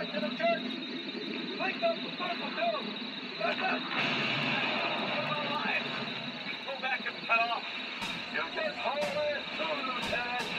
back to the church. Link up the circle, too. That's it. Come on, line. Go back and cut off. You just hold it, Lieutenant.